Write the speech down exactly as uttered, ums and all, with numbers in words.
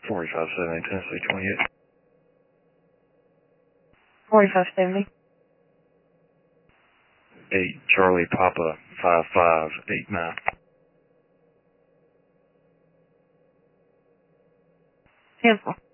forty-five seventy, Tennessee twenty-eight. forty-five seventy. eight, Charlie Papa, five five eight nine. Temple.